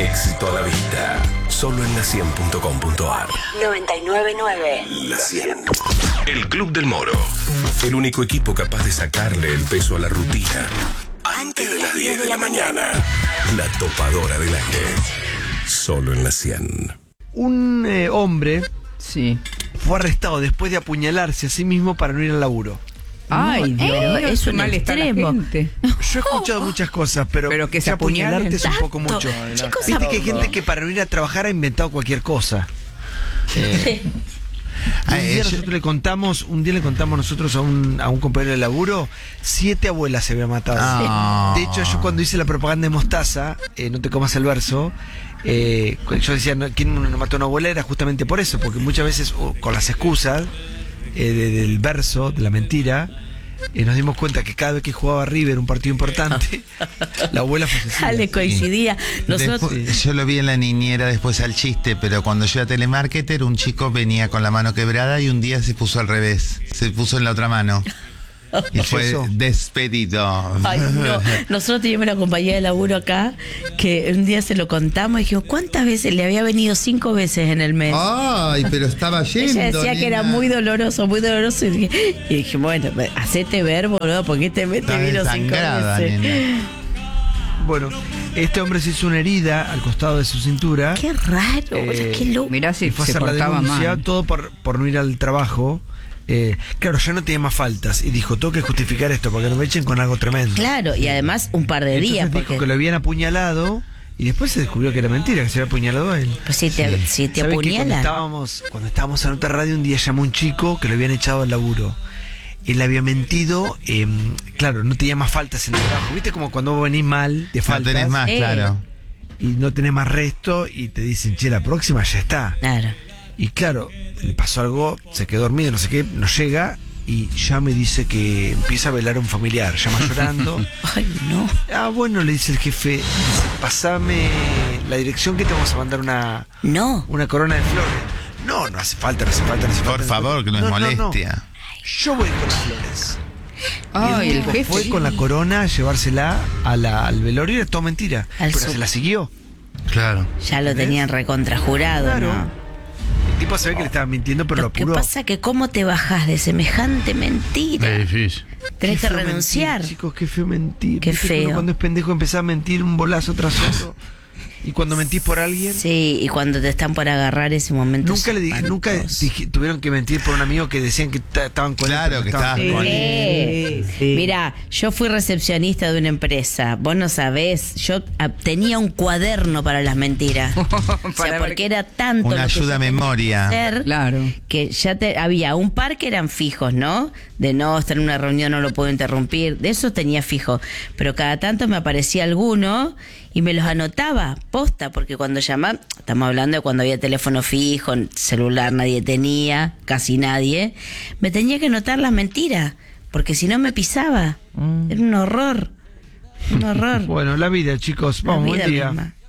Éxito a la vista. Solo en la100.com.ar. 99.9. La 100. El Club del Moro. El único equipo capaz de sacarle el peso a la rutina. Antes de las 10 de la mañana. La topadora del aire. Solo en la 100. Un hombre Sí. fue arrestado después de apuñalarse a sí mismo para no ir al laburo. Ay, Dios, es un mal está la extremo. gente. Yo he escuchado muchas cosas, pero que se apuñalarte es un Tanto. poco mucho. Chicos, Viste que hay gente que para no ir a trabajar ha inventado cualquier cosa. Un día le contamos nosotros a un compañero de laburo, 7 abuelas se había matado. De hecho, yo cuando hice la propaganda de Mostaza, no te comas el verso, yo decía, ¿quién no mató a una abuela? Era justamente por eso, porque muchas veces con las excusas del verso, de la mentira, nos dimos cuenta que cada vez que jugaba River un partido importante, la abuela fallecía. Le coincidía. Nosotros, Yo lo vi en la niñera después al chiste, pero cuando yo era telemarketer, un chico venía con la mano quebrada y un día se puso al revés, se puso en la otra mano. Y fue Eso. despedido. ay, no. Nosotros teníamos una compañía de laburo acá que un día se lo contamos y dijimos, ¿cuántas veces? Le había venido 5 veces en el mes. Ay, pero estaba yendo. Ella decía que era muy doloroso, muy doloroso. Y dije, bueno, hacete ver, boludo, porque te vino 5 desangrada, veces. nena. Bueno, este hombre se hizo una herida al costado de su cintura. Qué raro, qué loco. Mirá Y si fue a se hacer la portaba denuncia, mal. todo por no ir al trabajo. Claro, ya no tenía más faltas y dijo, tengo que justificar esto porque no me echen con algo tremendo. Claro, y además un par de días. Entonces dijo Porque que lo habían apuñalado y después se descubrió que era mentira, que se había apuñalado a él. pues si te ¿Sabe que apuñalan. cuando estábamos en otra radio, un día llamó un chico que lo habían echado al laburo? Él había mentido, claro, no tenía más faltas en el trabajo. ¿Viste como cuando vos venís mal de No faltas tenés más, claro. y no tenés más resto y te dicen, che, la próxima ya está? Claro. Y claro, le pasó algo, se quedó dormido, no sé qué, no llega y ya me dice que empieza a velar a un familiar, llama llorando. Ay, no. Bueno, le dice el jefe, dice, pasame la dirección que te vamos a mandar una corona de flores. No hace falta, no hace falta. Por favor, que no es molestia. Yo voy con las flores. Ay, Y el tipo jefe. fue con la corona a llevársela al velorio, era todo mentira. Al Pero su- se la siguió. Claro. Ya lo tenían recontrajurado, Claro. ¿no? El tipo se ve que le estaba mintiendo, pero lo Lo que apuró. pasa que cómo te bajás de semejante mentira. difícil. Tenés Qué que feo renunciar. mentir, chicos, qué feo mentir. Qué ¿Viste que uno feo. cuando es pendejo empezás a mentir un bolazo tras otro. Y cuando mentís por alguien, Sí, y cuando te están por agarrar ese momento. nunca tuvieron que mentir por un amigo que decían que estaban con Claro, él. que estaban estaban con él. Mira, yo fui recepcionista de una empresa. Vos no sabés, yo tenía un cuaderno para las mentiras. O sea, Para ver- porque era tanto Una lo que ayuda a yo tenía que memoria. hacer, Claro. que ya había un par que eran fijos, ¿no? De no estar en una reunión, no lo puedo interrumpir. De eso tenía fijo. Pero cada tanto me aparecía alguno y me los anotaba, posta, porque cuando llamaba, estamos hablando de cuando había teléfono fijo, celular nadie tenía, casi nadie, me tenía que anotar las mentiras, porque si no me pisaba. Era un horror. Un horror. Bueno, la vida, chicos. Vamos, La buen vida día. misma.